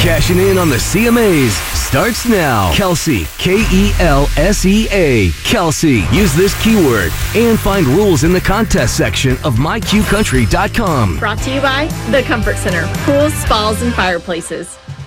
Cashing in on the CMAs starts now. Kelsey, K-E-L-S-E-A. Kelsey. Use this keyword and find rules in the contest section of myqcountry.com. Brought to you by The Comfort Center. Pools, spas, and fireplaces.